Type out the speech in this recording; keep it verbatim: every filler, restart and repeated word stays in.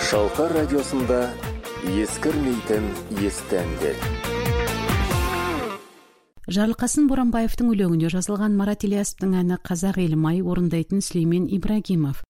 Шалқар радиосында ескірмейтін есті әндер. Жарылқасын Боранбаевтың өлеңіне жазылған Марат Ильясовтың әні «Қазақ елім ай» орындайтын Сүлеймен Ибрагимов.